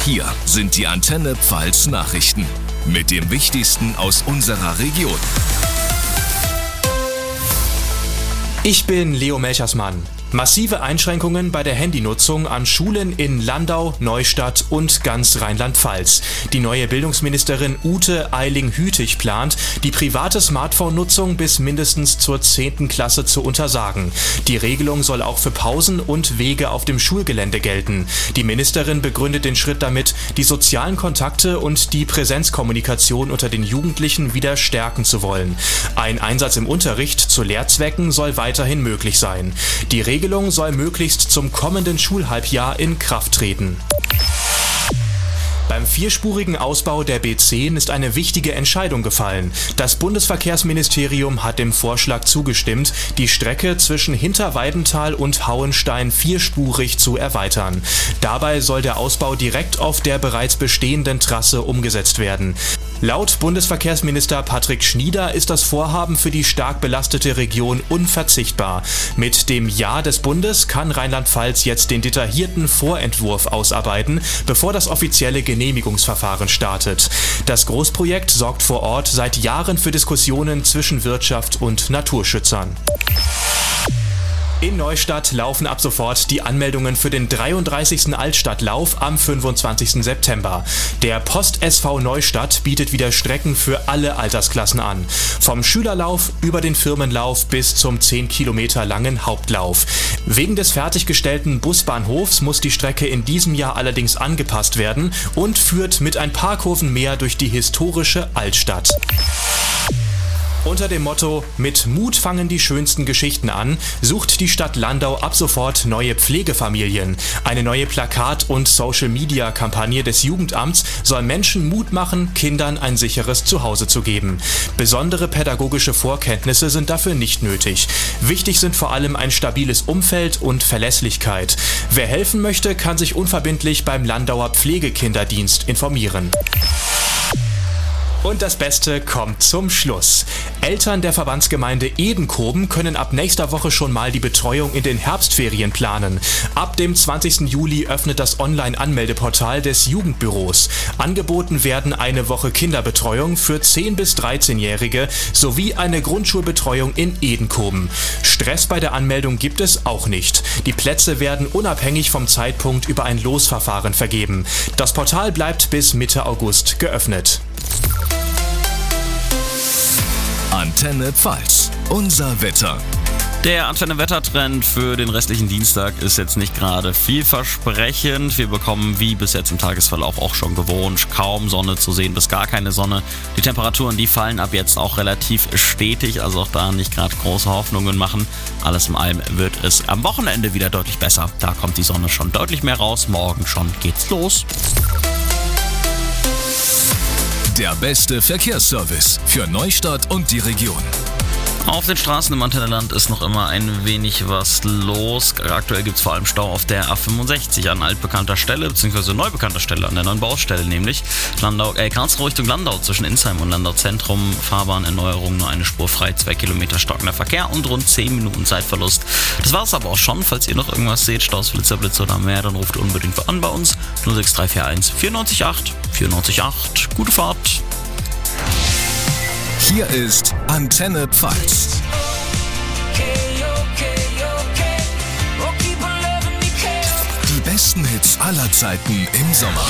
Hier sind die Antenne Pfalz Nachrichten mit dem Wichtigsten aus unserer Region. Ich bin Leo Melchersmann. Massive Einschränkungen bei der Handynutzung an Schulen in Landau, Neustadt und ganz Rheinland-Pfalz. Die neue Bildungsministerin Ute Eiling-Hütig plant, die private Smartphone-Nutzung bis mindestens zur 10. Klasse zu untersagen. Die Regelung soll auch für Pausen und Wege auf dem Schulgelände gelten. Die Ministerin begründet den Schritt damit, die sozialen Kontakte und die Präsenzkommunikation unter den Jugendlichen wieder stärken zu wollen. Ein Einsatz im Unterricht zu Lehrzwecken soll weiterhin möglich sein. Die Regelung soll möglichst zum kommenden Schulhalbjahr in Kraft treten. Beim vierspurigen Ausbau der B10 ist eine wichtige Entscheidung gefallen. Das Bundesverkehrsministerium hat dem Vorschlag zugestimmt, die Strecke zwischen Hinterweidenthal und Hauenstein vierspurig zu erweitern. Dabei soll der Ausbau direkt auf der bereits bestehenden Trasse umgesetzt werden. Laut Bundesverkehrsminister Patrick Schnieder ist das Vorhaben für die stark belastete Region unverzichtbar. Mit dem Ja des Bundes kann Rheinland-Pfalz jetzt den detaillierten Vorentwurf ausarbeiten, bevor das offizielle Genehmigungsverfahren startet. Das Großprojekt sorgt vor Ort seit Jahren für Diskussionen zwischen Wirtschaft und Naturschützern. In Neustadt laufen ab sofort die Anmeldungen für den 33. Altstadtlauf am 25. September. Der Post SV Neustadt bietet wieder Strecken für alle Altersklassen an. Vom Schülerlauf über den Firmenlauf bis zum 10 Kilometer langen Hauptlauf. Wegen des fertiggestellten Busbahnhofs muss die Strecke in diesem Jahr allerdings angepasst werden und führt mit ein paar Kurven mehr durch die historische Altstadt. Unter dem Motto „Mit Mut fangen die schönsten Geschichten an" sucht die Stadt Landau ab sofort neue Pflegefamilien. Eine neue Plakat- und Social-Media-Kampagne des Jugendamts soll Menschen Mut machen, Kindern ein sicheres Zuhause zu geben. Besondere pädagogische Vorkenntnisse sind dafür nicht nötig. Wichtig sind vor allem ein stabiles Umfeld und Verlässlichkeit. Wer helfen möchte, kann sich unverbindlich beim Landauer Pflegekinderdienst informieren. Und das Beste kommt zum Schluss. Eltern der Verbandsgemeinde Edenkoben können ab nächster Woche schon mal die Betreuung in den Herbstferien planen. Ab dem 20. Juli öffnet das Online-Anmeldeportal des Jugendbüros. Angeboten werden eine Woche Kinderbetreuung für 10- bis 13-Jährige sowie eine Grundschulbetreuung in Edenkoben. Stress bei der Anmeldung gibt es auch nicht. Die Plätze werden unabhängig vom Zeitpunkt über ein Losverfahren vergeben. Das Portal bleibt bis Mitte August geöffnet. Antenne Pfalz, unser Wetter. Der Antenne-Wettertrend für den restlichen Dienstag ist jetzt nicht gerade vielversprechend. Wir bekommen, wie bis jetzt im Tagesverlauf auch schon gewohnt, kaum Sonne zu sehen, bis gar keine Sonne. Die Temperaturen, die fallen ab jetzt auch relativ stetig, also auch da nicht gerade große Hoffnungen machen. Alles in allem wird es am Wochenende wieder deutlich besser. Da kommt die Sonne schon deutlich mehr raus. Morgen schon geht's los. Der beste Verkehrsservice für Neustadt und die Region. Auf den Straßen im Antenneland ist noch immer ein wenig was los. Aktuell gibt es vor allem Stau auf der A65 an altbekannter Stelle, beziehungsweise neu bekannter Stelle, an der neuen Baustelle nämlich. Karlsruhe Richtung Landau zwischen Insheim und Landau Zentrum. Fahrbahnerneuerung, nur eine Spur frei, 2 Kilometer stockender Verkehr und rund 10 Minuten Zeitverlust. Das war es aber auch schon. Falls ihr noch irgendwas seht, Staus, Blitzer oder mehr, dann ruft unbedingt an bei uns. 06341 94 94 Gute Fahrt! Hier ist Antenne Pfalz. Die besten Hits aller Zeiten im Sommer.